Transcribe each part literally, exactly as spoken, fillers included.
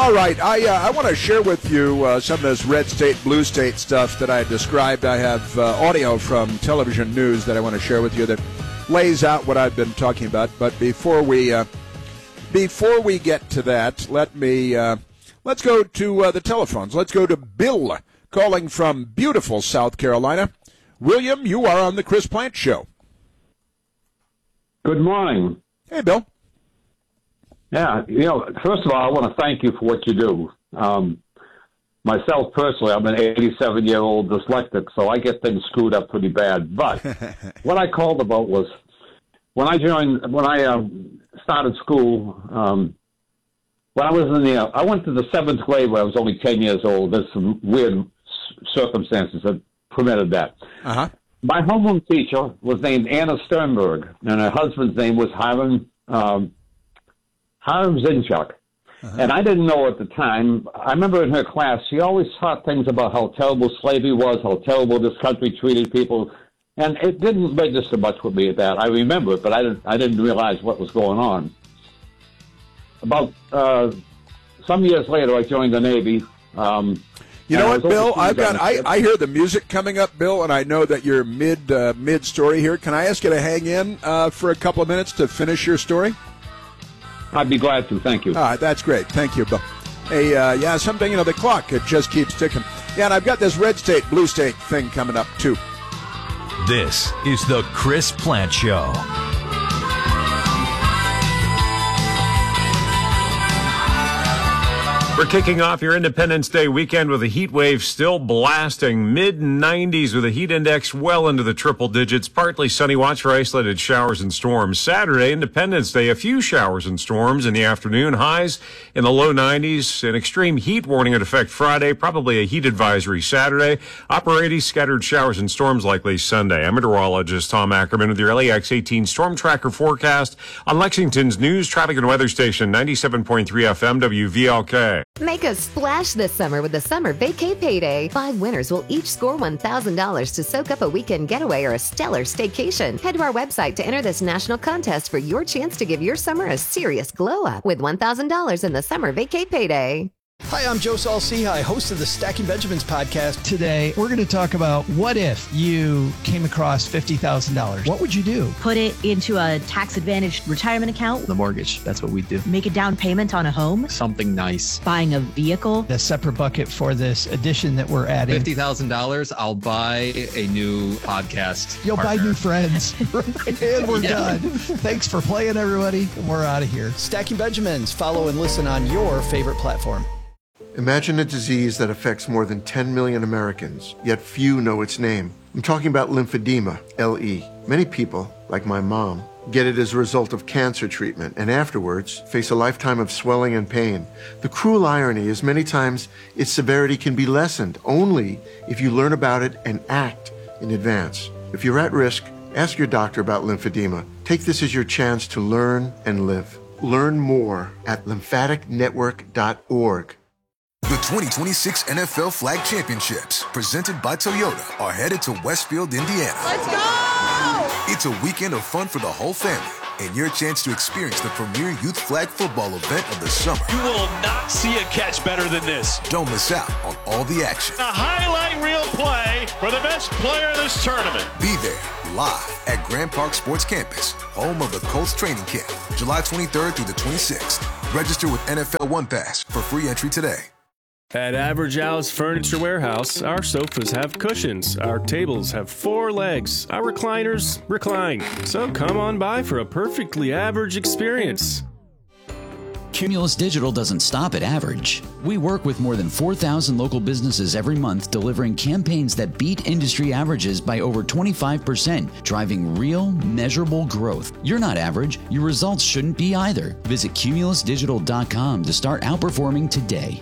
All right, I uh, I want to share with you uh, some of this red state, blue state stuff that I described. I have uh, audio from television news that I want to share with you that lays out what I've been talking about. But before we uh, before we get to that, let me uh, let's go to uh, the telephones. Let's go to Bill calling from beautiful South Carolina. William, you are on the Chris Plante Show. Good morning. Hey, Bill. Yeah, you know, first of all, I want to thank you for what you do. Um, myself, personally, I'm an eighty-seven-year-old dyslexic, so I get things screwed up pretty bad. But what I called about was when I joined, when I um, started school, um, when I was in the, uh, I went to the seventh grade when I was only ten years old. There's some weird circumstances that permitted that. Uh-huh. My homeroom teacher was named Anna Sternberg, and her husband's name was Hiram um Hiram Zinchuk. Uh-huh. And I didn't know at the time. I remember in her class, she always taught things about how terrible slavery was, how terrible this country treated people. And it didn't register much with me at that. I remember it, but I didn't, I didn't realize what was going on. About uh, some years later, I joined the Navy. Um, you know what, Bill? I've got. I, I hear the music coming up, Bill, and I know that you're mid uh, mid story here. Can I ask you to hang in uh, for a couple of minutes to finish your story? I'd be glad to. Thank you. All right, that's great. Thank you, Bill. Hey, uh, yeah, something, you know, the clock, it just keeps ticking. Yeah, and I've got this red state, blue state thing coming up, too. This is the Chris Plante Show. We're kicking off your Independence Day weekend with a heat wave still blasting mid nineties with a heat index well into the triple digits. Partly sunny, watch for isolated showers and storms. Saturday, Independence Day, a few showers and storms in the afternoon. Highs in the low nineties. An extreme heat warning in effect Friday. Probably a heat advisory Saturday. Upper eighties, scattered showers and storms likely Sunday. I'm meteorologist Tom Ackerman with your L A X eighteen Storm Tracker forecast on Lexington's news, traffic, and weather station, ninety-seven point three F M W V L K. Make a splash this summer with the Summer Vacay Payday. Five winners will each score one thousand dollars to soak up a weekend getaway or a stellar staycation. Head to our website to enter this national contest for your chance to give your summer a serious glow-up with one thousand dollars in the Summer Vacay Payday. Hi, I'm Joe Saul-Sehy, host of the Stacking Benjamins podcast. Today, we're going to talk about what if you came across fifty thousand dollars. What would you do? Put it into a tax-advantaged retirement account. The mortgage, that's what we do. Make a down payment on a home. Something nice. Buying a vehicle. A separate bucket for this addition that we're adding. fifty thousand dollars, I'll buy a new podcast You'll partner. buy new friends. And we're yeah. done. Thanks for playing, everybody. We're out of here. Stacking Benjamins. Follow and listen on your favorite platform. Imagine a disease that affects more than ten million Americans, yet few know its name. I'm talking about lymphedema, L E. Many people, like my mom, get it as a result of cancer treatment and afterwards face a lifetime of swelling and pain. The cruel irony is many times its severity can be lessened only if you learn about it and act in advance. If you're at risk, ask your doctor about lymphedema. Take this as your chance to learn and live. Learn more at lymphatic network dot org. The twenty twenty-six N F L Flag Championships, presented by Toyota, are headed to Westfield, Indiana. Let's go! It's a weekend of fun for the whole family and your chance to experience the premier youth flag football event of the summer. You will not see a catch better than this. Don't miss out on all the action. A highlight reel play for the best player in this tournament. Be there, live at Grand Park Sports Campus, home of the Colts training camp, July twenty-third through the twenty-sixth. Register with N F L One Pass for free entry today. At Average Al's Furniture Warehouse, our sofas have cushions, our tables have four legs, our recliners recline. So come on by for a perfectly average experience. Cumulus Digital doesn't stop at average. We work with more than four thousand local businesses every month, delivering campaigns that beat industry averages by over twenty-five percent, driving real, measurable growth. You're not average. Your results shouldn't be either. Visit cumulus digital dot com to start outperforming today.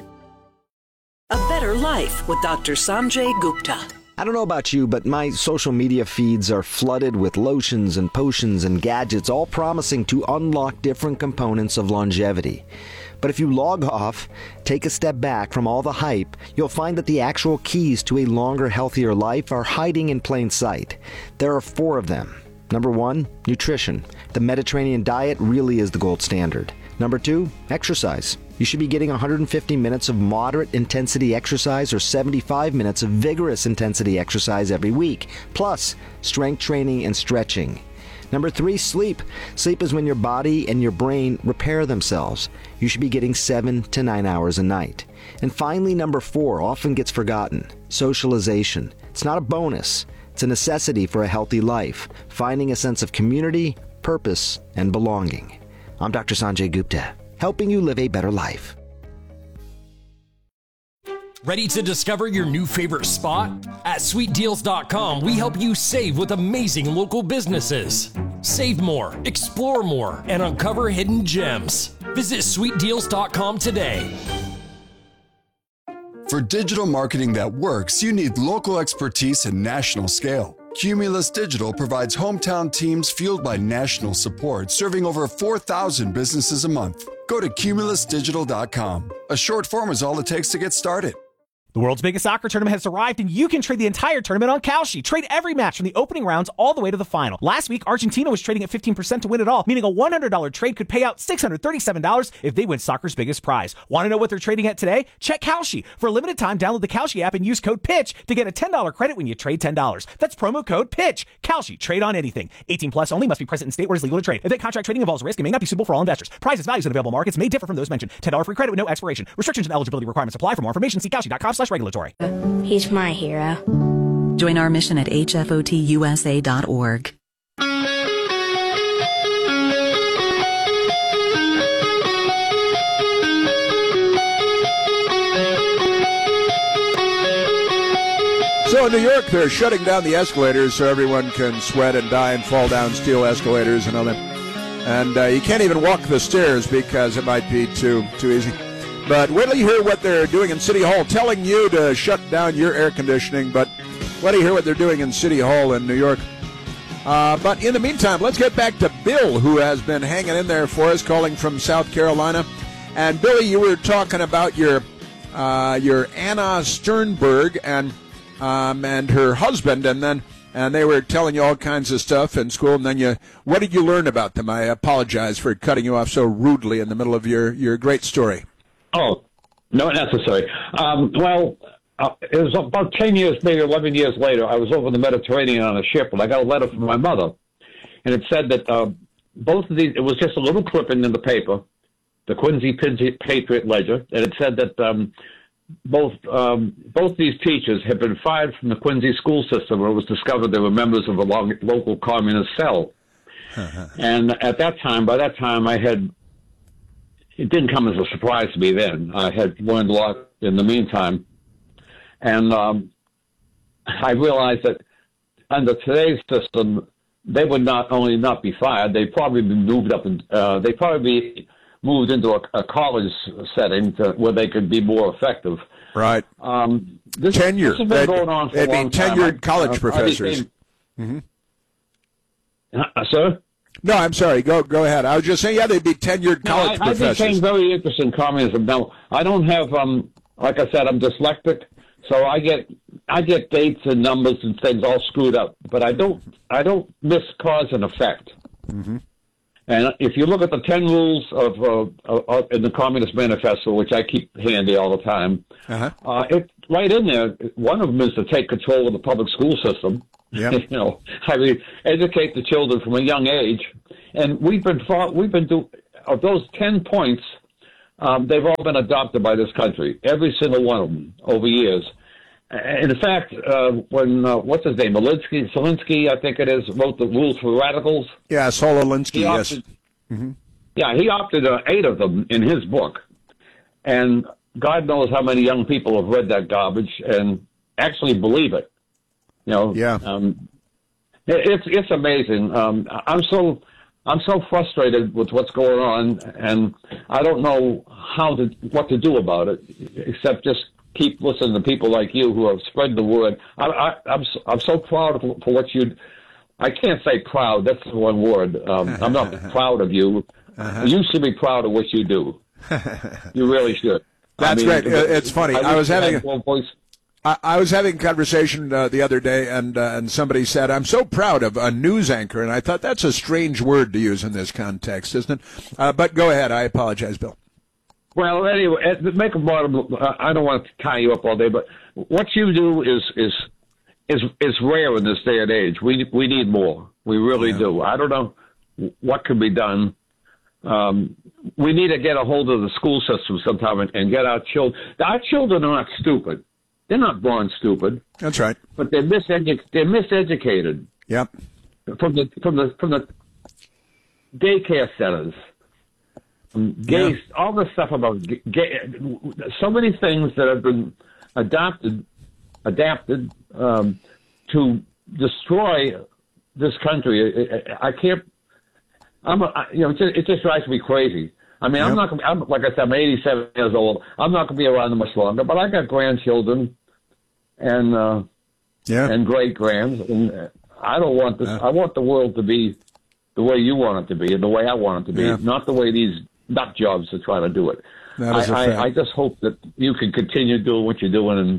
A Better Life with Doctor Sanjay Gupta. I don't know about you, but my social media feeds are flooded with lotions and potions and gadgets, all promising to unlock different components of longevity. But if you log off, take a step back from all the hype, you'll find that the actual keys to a longer, healthier life are hiding in plain sight. There are four of them. Number one, nutrition. The Mediterranean diet really is the gold standard. Number two, exercise. You should be getting one hundred fifty minutes of moderate intensity exercise or seventy-five minutes of vigorous intensity exercise every week, plus strength training and stretching. Number three, sleep. Sleep is when your body and your brain repair themselves. You should be getting seven to nine hours a night. And finally, number four, often gets forgotten, socialization. It's not a bonus. It's a necessity for a healthy life, finding a sense of community, purpose, and belonging. I'm Doctor Sanjay Gupta, helping you live a better life. Ready to discover your new favorite spot? At sweet deals dot com, we help you save with amazing local businesses. Save more, explore more, and uncover hidden gems. Visit sweet deals dot com today. For digital marketing that works, you need local expertise and national scale. Cumulus Digital provides hometown teams fueled by national support, serving over four thousand businesses a month. Go to cumulus digital dot com. A short form is all it takes to get started. The world's biggest soccer tournament has arrived, and you can trade the entire tournament on Kalshi. Trade every match from the opening rounds all the way to the final. Last week, Argentina was trading at fifteen percent to win it all, meaning a one hundred dollars trade could pay out six hundred thirty-seven dollars if they win soccer's biggest prize. Want to know what they're trading at today? Check Kalshi. For a limited time, download the Kalshi app and use code PITCH to get a ten dollars credit when you trade ten dollars. That's promo code PITCH. Kalshi. Trade on anything. eighteen plus only. Must be present in state where it's legal to trade. Event contract trading involves risk and may not be suitable for all investors. Prices, values, and available markets may differ from those mentioned. ten dollars free credit with no expiration. Restrictions and eligibility requirements apply. For more information, see kalshi dot com slash regulatory. He's my hero. Join our mission at H F O T U S A dot org. So in New York, they're shutting down the escalators so everyone can sweat and die and fall down steel escalators and all that. And uh, you can't even walk the stairs because it might be too too easy. But wait till you hear what they're doing in City Hall, telling you to shut down your air conditioning. But wait till you hear what they're doing in City Hall in New York. Uh, but in the meantime, let's get back to Bill, who has been hanging in there for us, calling from South Carolina. And Billy, you were talking about your uh, your Anna Sternberg and um, and her husband, and then and they were telling you all kinds of stuff in school. And then you, what did you learn about them? I apologize for cutting you off so rudely in the middle of your, your great story. Oh, not necessary. Um, well, uh, it was about ten years, maybe eleven years later, I was over in the Mediterranean on a ship, and I got a letter from my mother. And it said that uh, both of these, it was just a little clipping in the paper, the Quincy Patriot Ledger, and it said that um, both um, both these teachers had been fired from the Quincy school system where it was discovered they were members of a lo- local communist cell. And at that time, by that time, I had... It didn't come as a surprise to me then. I had learned a lot in the meantime. And um, I realized that under today's system, they would not only not be fired, they'd probably be moved up, and uh, they'd probably be moved into a, a college setting to, where they could be more effective. Right. Um, this, Tenure. This has been going on for a long time. Tenured college I, professors. I became, mm-hmm. uh, sir? No, I'm sorry. Go go ahead. I was just saying, yeah, they'd be tenured no, college I, professors. I became very interested in communism. Now, I don't have, um, like I said, I'm dyslexic, so I get I get dates and numbers and things all screwed up. But I don't I don't miss cause and effect. Mm-hmm. And if you look at the ten rules of uh, uh, in the Communist Manifesto, which I keep handy all the time, uh-huh. uh, it right in there. One of them is to take control of the public school system. Yep. You know, I mean, educate the children from a young age, and we've been fought, we've been do of those ten points. Um, they've all been adopted by this country, every single one of them over years. And in fact, uh, when uh, what's his name, Alinsky, Solinsky, I think it is, wrote the rules for radicals. Yeah, Saul Alinsky. Yes. Mm-hmm. Yeah, he opted uh, eight of them in his book, and God knows how many young people have read that garbage and actually believe it. You know, yeah. Um, it, it's it's amazing. Um, I'm so I'm so frustrated with what's going on, and I don't know how to what to do about it, except just keep listening to people like you who have spread the word. I, I, I'm so, I'm so proud for, for what you. I can't say proud. That's the one word. Um, I'm not proud of you. Uh-huh. You should be proud of what you do. You really should. That's I mean, great. It's funny. I, I was having. A voice. I, I was having a conversation uh, the other day, and uh, and somebody said, I'm so proud of a news anchor, and I thought that's a strange word to use in this context, isn't it? Uh, but go ahead. I apologize, Bill. Well, anyway, make a bottom. I don't want to tie you up all day, but what you do is is is is rare in this day and age. We we need more. We really yeah. do. I don't know what could be done. Um, we need to get a hold of the school system sometime and, and get our children. Our children are not stupid. They're not born stupid. That's right. But they're misedu- They're miseducated. Yep. From the from the from the daycare centers. Gay, yeah. all this stuff about gay, so many things that have been adopted, adapted um, to destroy this country. I, I can't. I'm, a, you know, it just, it just drives me crazy. I mean, yep. I'm not. Gonna, I'm like I said, I'm eighty-seven years old. I'm not going to be around much longer. But I got grandchildren, and uh, yeah, and great grands, and I don't want this. Yeah. I want the world to be the way you want it to be, and the way I want it to be, yeah. not the way these nut jobs are trying to do it. That is I, a fact. I, I just hope that you can continue doing what you're doing, and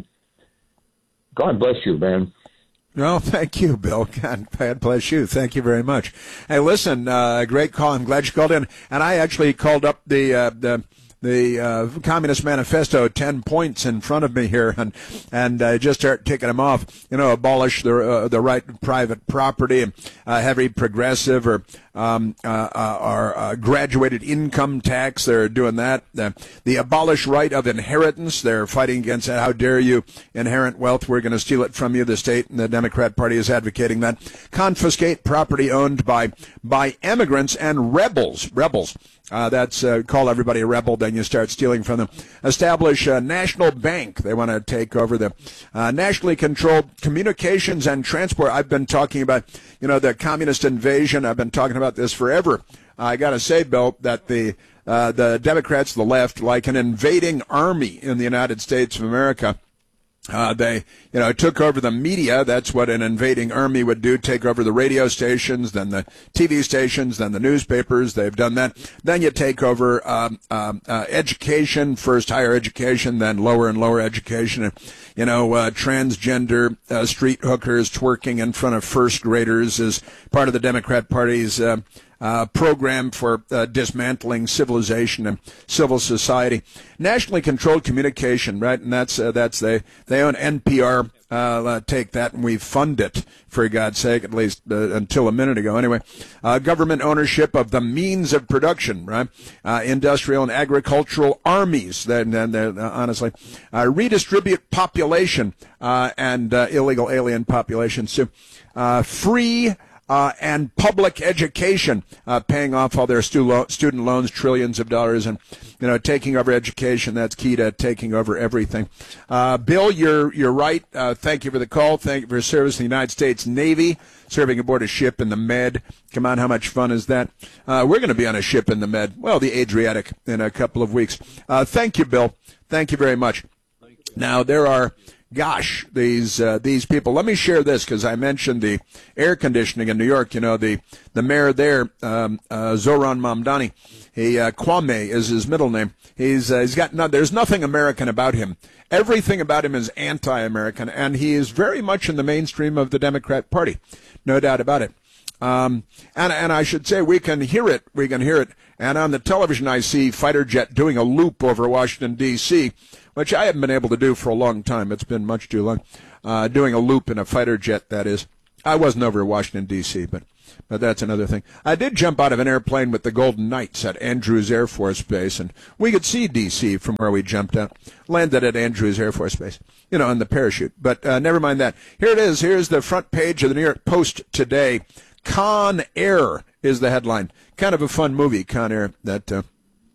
God bless you, man. No, thank you, Bill. God, God bless you. Thank you very much. Hey, listen, uh, great call. I'm glad you called in. And I actually called up the uh, the the uh, Communist Manifesto, ten points in front of me here, and and uh, just start ticking them off. You know, abolish the uh, the right to private property, uh, heavy progressive or um, uh, uh, or uh, graduated income tax. They're doing that. Uh, the abolish right of inheritance. They're fighting against that. How dare you inherit wealth? We're going to steal it from you. The state and the Democrat Party is advocating that. Confiscate property owned by by immigrants and rebels. Rebels. Uh, that's uh, call everybody a rebel, then you start stealing from them. Establish a national bank. They want to take over the uh, nationally controlled communications and transport. I've been talking about, you know, the communist invasion. I've been talking about this forever. I got to say, Bill, that the uh, the Democrats, the left, like an invading army in the United States of America. Uh, they, you know, took over the media. That's what an invading army would do, take over the radio stations, then the T V stations, then the newspapers. They've done that. Then you take over um, um, uh, education, first higher education, then lower and lower education. And, you know, uh, transgender uh, street hookers twerking in front of first graders is part of the Democrat Party's uh, Uh, program for uh, dismantling civilization and civil society. Nationally controlled communication, right? And that's uh, that's they they own N P R. Uh, take that, and we fund it, for God's sake, at least uh, until a minute ago. Anyway, uh, government ownership of the means of production, right? Uh, industrial and agricultural armies. Then, then, then uh, honestly, uh, redistribute population uh, and uh, illegal alien populations too. Uh, free. Uh, and public education, uh, paying off all their stu- lo- student loans, trillions of dollars, and, you know, taking over education. That's key to taking over everything. Uh, Bill, you're, you're right. Uh, thank you for the call. Thank you for your service in the United States Navy, serving aboard a ship in the Med. Come on, how much fun is that? Uh, we're going to be on a ship in the Med, well, the Adriatic, in a couple of weeks. Uh, thank you, Bill. Thank you very much. Now, there are, gosh, these uh, these people. Let me share this because I mentioned the air conditioning in New York. You know, the, the mayor there, um, uh, Zoran Mamdani, he, uh, Kwame is his middle name. He's uh, he's got no, there's nothing American about him. Everything about him is anti-American, and he is very much in the mainstream of the Democrat Party. No doubt about it. Um, and, and I should say we can hear it. We can hear it. And on the television, I see fighter jet doing a loop over Washington, D C, which I haven't been able to do for a long time. It's been much too long. Uh, doing a loop in a fighter jet, that is. I wasn't over Washington, D C, but, but that's another thing. I did jump out of an airplane with the Golden Knights at Andrews Air Force Base, and we could see D C from where we jumped out. Landed at Andrews Air Force Base, you know, on the parachute. But uh, never mind that. Here it is. Here's the front page of the New York Post today. Con Air is the headline. Kind of a fun movie, Con Air. That uh,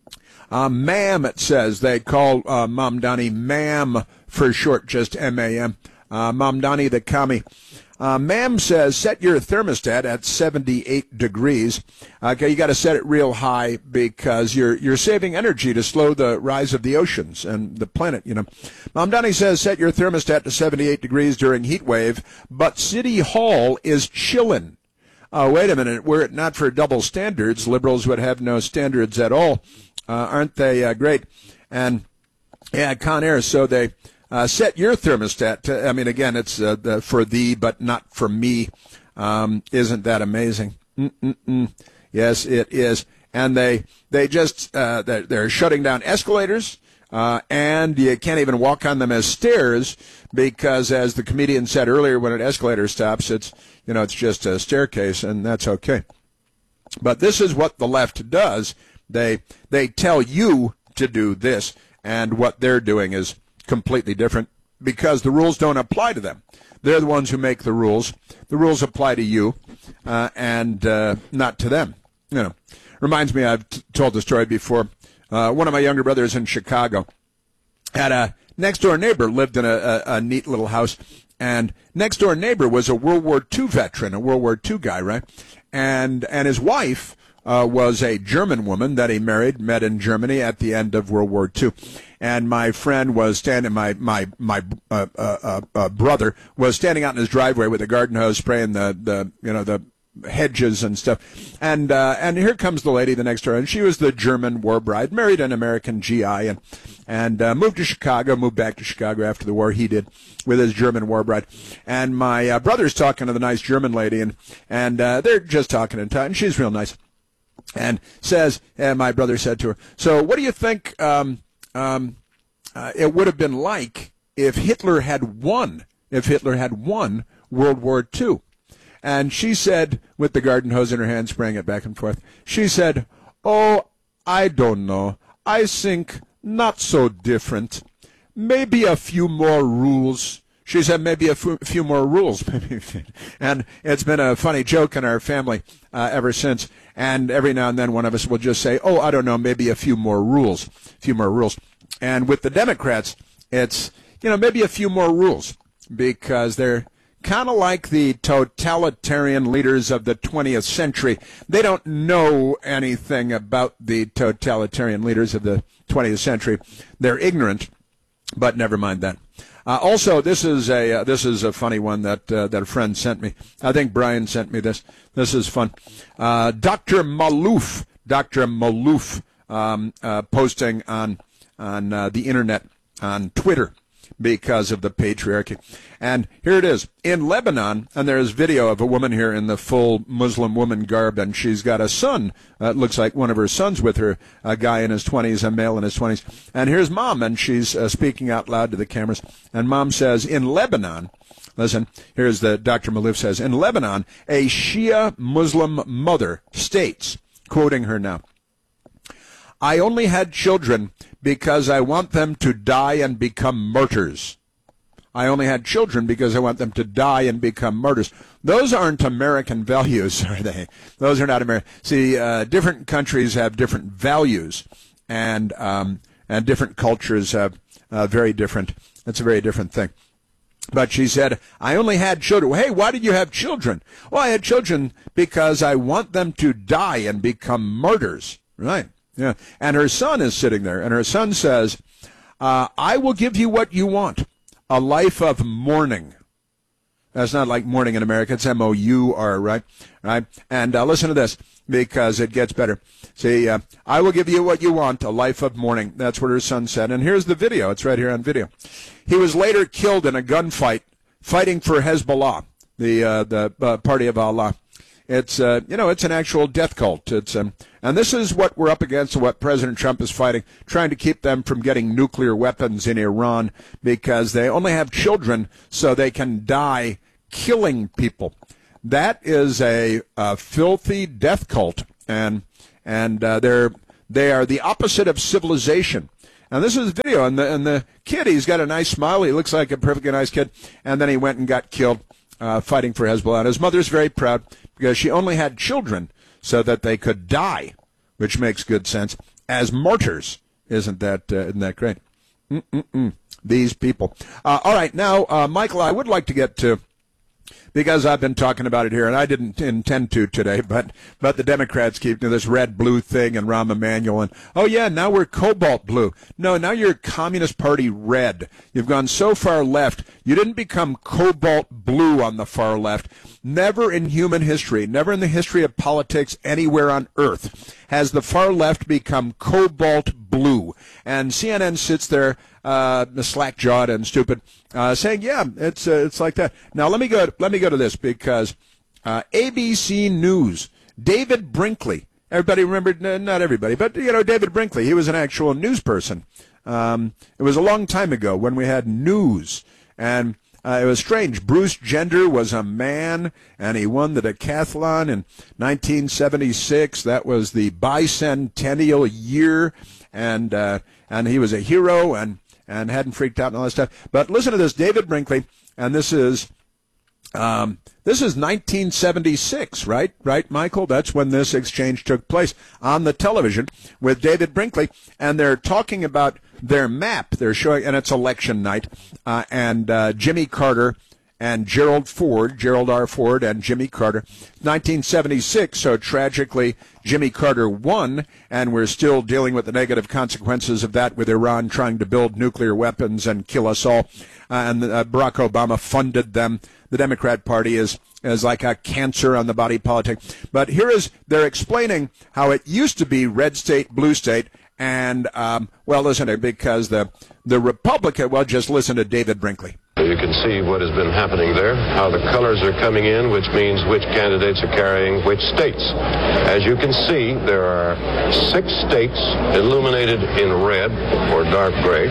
uh, ma'am, it says. They call uh, Mamdani ma'am for short, just M A M. Uh, Mamdani the commie. Uh, ma'am says, set your thermostat at seventy-eight degrees. Okay, you got to set it real high because you're you're saving energy to slow the rise of the oceans and the planet, you know. Mamdani says, set your thermostat to seventy-eight degrees during heat wave, but City Hall is chillin'. Uh, wait a minute, were it not for double standards, liberals would have no standards at all. Uh, aren't they uh, great? And, yeah, Con Air, so they Uh, set your thermostat to, I mean, again, it's uh, the, for thee, but not for me. Um, isn't that amazing? Mm-mm-mm. Yes, it is. And they they just uh, they're, they're shutting down escalators, uh, and you can't even walk on them as stairs because, as the comedian said earlier, when an escalator stops, it's you know it's just a staircase, and that's okay. But this is what the left does. They they tell you to do this, and what they're doing is completely different because the rules don't apply to them. They're the ones who make the rules. The rules apply to you uh, and uh, not to them. You know, reminds me, I've t- told the story before. Uh, one of my younger brothers in Chicago had a next-door neighbor, lived in a, a, a neat little house, and next-door neighbor was a World War Two veteran, a World War Two guy, right? And and his wife uh, was a German woman that he married, met in Germany at the end of World War Two. And my friend was standing, my my my uh, uh, uh, brother was standing out in his driveway with a garden hose, spraying the, the you know the hedges and stuff. And uh, and here comes the lady the next door, and she was the German war bride, married an American G I, and and uh, moved to Chicago, moved back to Chicago after the war. He did with his German war bride. And my uh, brother's talking to the nice German lady, and and uh, they're just talking and talking. She's real nice, and says, and my brother said to her, "So what do you think?" Um, Um, uh, it would have been like if Hitler had won, if Hitler had won World War Two. And she said, with the garden hose in her hand, spraying it back and forth, she said, "Oh, I don't know. I think not so different. Maybe a few more rules." She said, maybe a f- few more rules. And it's been a funny joke in our family uh, ever since. And every now and then one of us will just say, "Oh, I don't know, maybe a few more rules, a few more rules." And with the Democrats, it's, you know, maybe a few more rules because they're kind of like the totalitarian leaders of the twentieth century. They don't know anything about the totalitarian leaders of the twentieth century. They're ignorant, but never mind that. Uh, also, this is a uh, this is a funny one that uh, that a friend sent me. I think Brian sent me this. This is fun. Uh, Doctor Malouf, Doctor Malouf, um, uh, posting on on uh, the internet, on Twitter, because of the patriarchy. And here it is. In Lebanon, and there's video of a woman here in the full Muslim woman garb, and she's got a son. Uh, it looks like one of her sons with her, a guy in his twenties, a male in his twenties. And here's Mom, and she's uh, speaking out loud to the cameras. And Mom says, in Lebanon, listen, here's the Doctor Malouf says, in Lebanon, a Shia Muslim mother states, quoting her now, "I only had children because I want them to die and become martyrs. I only had children because I want them to die and become martyrs." Those aren't American values, are they? Those are not American. See, uh, different countries have different values, and um, and different cultures have uh, very different. It's a very different thing. But she said, "I only had children." Hey, why did you have children? Well, I had children because I want them to die and become martyrs. Right. Yeah, and her son is sitting there, and her son says, uh, "I will give you what you want, a life of mourning." That's not like mourning in America. It's M O U R, right? Right? And uh, listen to this, because it gets better. See, uh, "I will give you what you want, a life of mourning." That's what her son said. And here's the video. It's right here on video. He was later killed in a gunfight fighting for Hezbollah, the uh, the uh, Party of Allah. It's, uh, you know, it's an actual death cult. It's, um, and this is what we're up against and what President Trump is fighting, trying to keep them from getting nuclear weapons in Iran because they only have children so they can die killing people. That is a, a filthy death cult, and and uh, they're they are the opposite of civilization. And this is video, and the and the kid, he's got a nice smile. He looks like a perfectly nice kid, and then he went and got killed uh, fighting for Hezbollah. And his mother's very proud, because she only had children so that they could die, which makes good sense, as martyrs. Isn't that, uh, isn't that great? Mm-mm-mm. These people. Uh, all right, now, uh, Michael, I would like to get to, because I've been talking about it here, and I didn't intend to today, but but the Democrats keep doing this red-blue thing, and Rahm Emanuel, and, oh, yeah, now we're cobalt blue. No, now you're Communist Party red. You've gone so far left, you didn't become cobalt blue on the far left. Never in human history, never in the history of politics anywhere on earth has the far left become cobalt blue. And C N N sits there, uh, slack-jawed and stupid, uh, saying, "Yeah, it's uh, it's like that." Now let me go. Let me go to this because uh, A B C News, David Brinkley. Everybody remembered? Not everybody, but you know, David Brinkley. He was an actual news person. Um, it was a long time ago when we had news, and uh, it was strange. Bruce Gender was a man, and he won the decathlon in nineteen seventy-six. That was the bicentennial year, and uh, and he was a hero, and and hadn't freaked out and all that stuff. But listen to this, David Brinkley, and this is um, this is nineteen seventy-six, right? Right, Michael? That's when this exchange took place on the television with David Brinkley, and they're talking about their map. They're showing, and it's election night, uh, and uh, Jimmy Carter and Gerald Ford, Gerald R. Ford and Jimmy Carter, nineteen seventy-six, so tragically Jimmy Carter won, and we're still dealing with the negative consequences of that with Iran trying to build nuclear weapons and kill us all, uh, and uh, Barack Obama funded them. The Democrat Party is, is like a cancer on the body politic. But here is, they're explaining how it used to be red state, blue state, and, um, well, listen to it, because the, the Republican, well, just listen to David Brinkley. You can see what has been happening there, how the colors are coming in, which means which candidates are carrying which states. As you can see, there are six states illuminated in red or dark gray.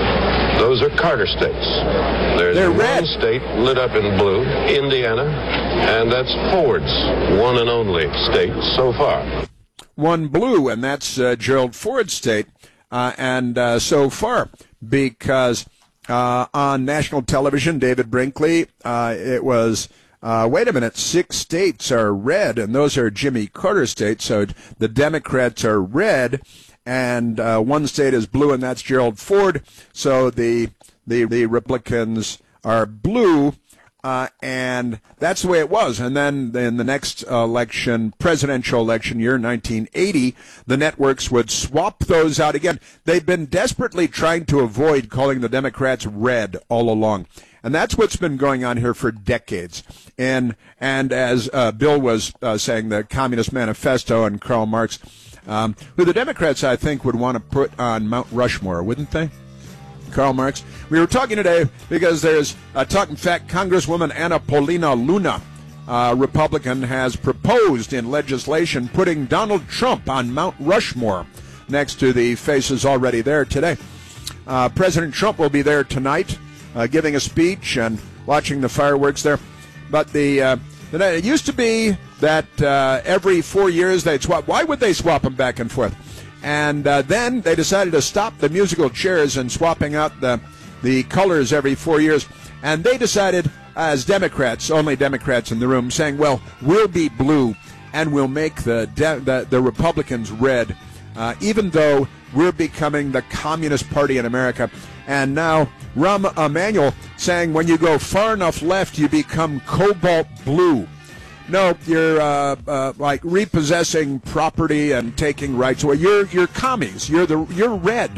Those are Carter states. There's They're one red. state lit up in blue, Indiana, and that's Ford's one and only state so far. One blue, and that's uh, Gerald Ford's state, uh, and uh, so far, because uh, on national television, David Brinkley, uh, it was, uh, wait a minute, six states are red, and those are Jimmy Carter states, so the Democrats are red, and uh, one state is blue, and that's Gerald Ford, so the the, the Republicans are blue. Uh, and that's the way it was. And then in the next election, presidential election year, nineteen eighty, the networks would swap those out again. They've been desperately trying to avoid calling the Democrats red all along. And that's what's been going on here for decades. And and as uh, Bill was uh, saying, the Communist Manifesto and Karl Marx, um, who the Democrats, I think, would want to put on Mount Rushmore, wouldn't they? Karl Marx. We were talking today because there's a talk. In fact, Congresswoman Anna Paulina Luna, uh, Republican, has proposed in legislation putting Donald Trump on Mount Rushmore next to the faces already there today. Uh, President Trump will be there tonight uh, giving a speech and watching the fireworks there. But the, uh, the it used to be that uh, every four years they'd swap. Why would they swap them back and forth? And uh, then they decided to stop the musical chairs and swapping out the the colors every four years. And they decided, as Democrats, only Democrats in the room, saying, well, we'll be blue and we'll make the de- the, the Republicans red, uh, even though we're becoming the Communist Party in America. And now Rahm Emanuel saying when you go far enough left, you become cobalt blue. No, you're uh, uh, like repossessing property and taking rights away. You're you're commies. You're the you're red.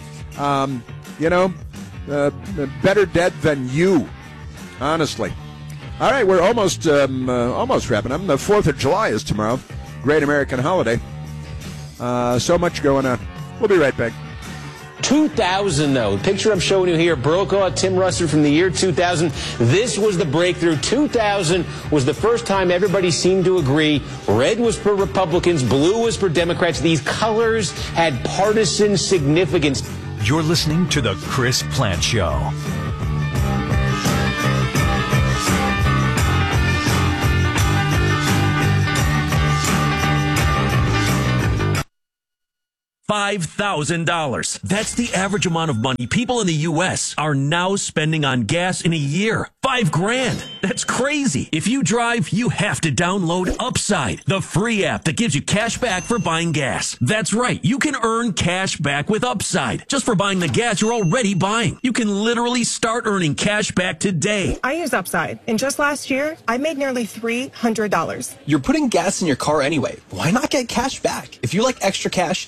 Um, you know, uh, better dead than you. Honestly. All right, we're almost um, uh, almost wrapping up. The Fourth of July is tomorrow. Great American holiday. Uh, so much going on. We'll be right back. two thousand, though. The picture I'm showing you here, Brokaw, Tim Russert from the year two thousand. This was the breakthrough. two thousand was the first time everybody seemed to agree. Red was for Republicans, blue was for Democrats. These colors had partisan significance. You're listening to The Chris Plante Show. five thousand dollars. That's the average amount of money people in the U S are now spending on gas in a year. Five grand. That's crazy. If you drive, you have to download Upside, the free app that gives you cash back for buying gas. That's right. You can earn cash back with Upside just for buying the gas you're already buying. You can literally start earning cash back today. I use Upside, and just last year, I made nearly three hundred dollars. You're putting gas in your car anyway. Why not get cash back? If you like extra cash, download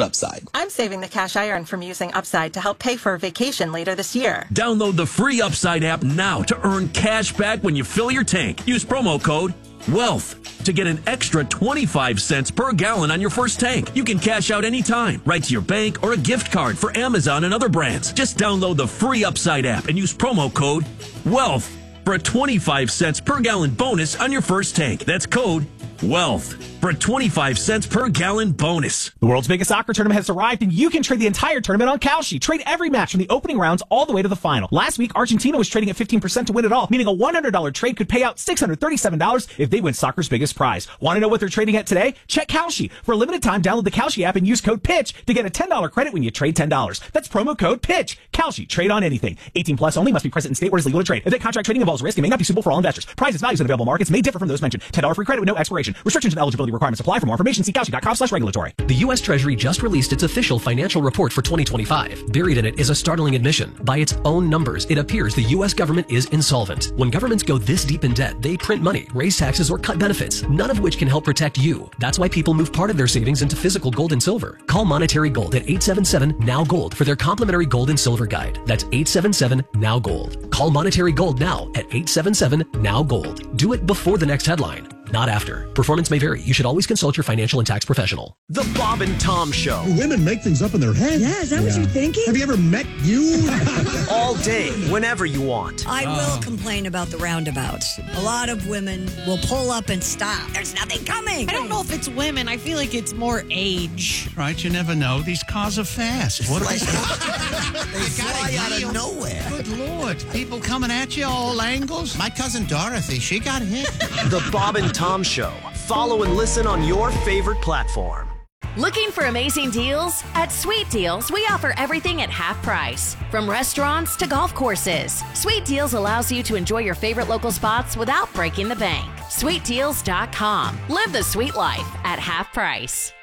Upside? I'm saving the cash I earn from using Upside to help pay for a vacation later this year. Download the free Upside app now to earn cash back when you fill your tank. Use promo code WEALTH to get an extra twenty-five cents per gallon on your first tank. You can cash out anytime, right to your bank or a gift card for Amazon and other brands. Just download the free Upside app and use promo code WEALTH for a twenty-five cents per gallon bonus on your first tank. That's code WEALTH for a twenty-five cents per gallon bonus. The world's biggest soccer tournament has arrived, and you can trade the entire tournament on Kalshi. Trade every match from the opening rounds all the way to the final. Last week, Argentina was trading at fifteen percent to win it all, meaning a one hundred dollars trade could pay out six hundred thirty-seven dollars if they win soccer's biggest prize. Want to know what they're trading at today? Check Kalshi. For a limited time, download the Kalshi app and use code PITCH to get a ten dollars credit when you trade ten dollars. That's promo code PITCH. Kalshi. Trade on anything. eighteen plus only. Must be present in state where it's legal to trade. If that contract trading involves risk, it may not be suitable for all investors. Prices, values, and available markets may differ from those mentioned. ten dollars free credit with no expiration. Restrictions and eligibility requirements apply. For more information, see Kalshi dot com slash regulatory. The U S Treasury just released its official financial report for twenty twenty-five. Buried in it is a startling admission. By its own numbers, it appears the U S government is insolvent. When governments go this deep in debt, they print money, raise taxes, or cut benefits, none of which can help protect you. That's why people move part of their savings into physical gold and silver. Call Monetary Gold at eight seven seven, N O W, GOLD for their complimentary gold and silver guide. That's eight seven seven, N O W, GOLD. Call Monetary Gold now at eight seven seven, N O W, GOLD. Do it before the next headline, not after. Performance may vary. You should always consult your financial and tax professional. The Bob and Tom Show. Women make things up in their head. Yeah, is that what you're thinking? Have you ever met you? All day, whenever you want. I will complain about the roundabouts. A lot of women will pull up and stop. There's nothing coming. I don't know if it's women. I feel like it's more age. Right, you never know. These cars are fast. What Like- they fly out of nowhere. Good Lord. People coming at you all angles. My cousin Dorothy, she got hit. The Bob and Tom Show. Follow and listen on your favorite platform. Looking for amazing deals? At Sweet Deals, we offer everything at half price. From restaurants to golf courses, Sweet Deals allows you to enjoy your favorite local spots without breaking the bank. sweet deals dot com. Live the sweet life at half price.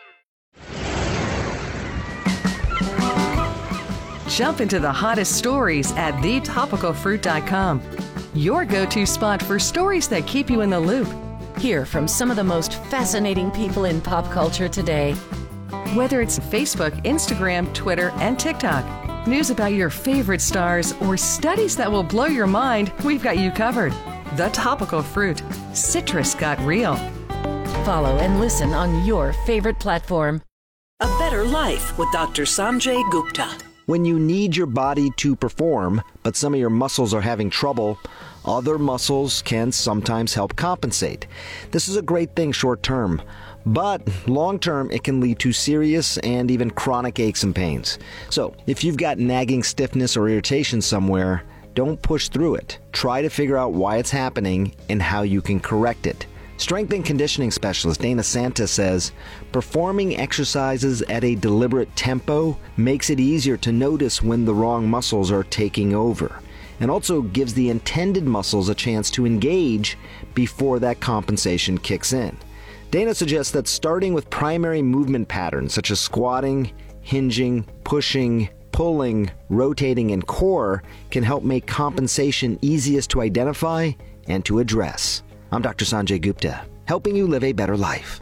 Jump into the hottest stories at the topical fruit dot com. Your go-to spot for stories that keep you in the loop. Hear from some of the most fascinating people in pop culture today. Whether it's Facebook, Instagram, Twitter, and TikTok, news about your favorite stars, or studies that will blow your mind, we've got you covered. The Topical Fruit. Citrus got real. Follow and listen on your favorite platform. A Better Life with Doctor Sanjay Gupta. When you need your body to perform, but some of your muscles are having trouble, other muscles can sometimes help compensate. This is a great thing short term, but long term it can lead to serious and even chronic aches and pains. So if you've got nagging stiffness or irritation somewhere, don't push through it. Try to figure out why it's happening and how you can correct it. Strength and conditioning specialist Dana Santa says, performing exercises at a deliberate tempo makes it easier to notice when the wrong muscles are taking over, and also gives the intended muscles a chance to engage before that compensation kicks in. Dana suggests that starting with primary movement patterns such as squatting, hinging, pushing, pulling, rotating, and core can help make compensation easiest to identify and to address. I'm Doctor Sanjay Gupta, helping you live a better life.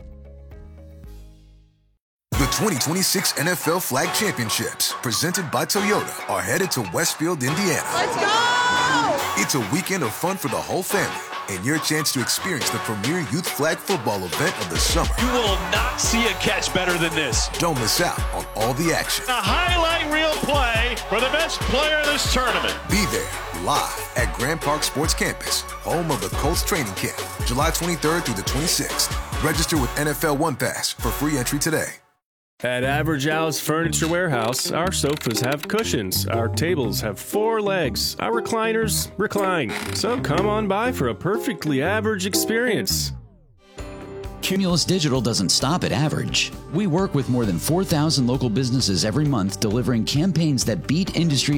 The twenty twenty-six N F L Flag Championships, presented by Toyota, are headed to Westfield, Indiana. Let's go! It's a weekend of fun for the whole family, and your chance to experience the premier youth flag football event of the summer. You will not see a catch better than this. Don't miss out on all the action. A highlight reel play for the best player in this tournament. Be there, live at Grand Park Sports Campus, home of the Colts training camp, July twenty-third through the twenty-sixth. Register with N F L One Pass for free entry today. At Average Al's Furniture Warehouse, our sofas have cushions, our tables have four legs, our recliners recline. So come on by for a perfectly average experience. Cumulus Digital doesn't stop at average. We work with more than four thousand local businesses every month delivering campaigns that beat industry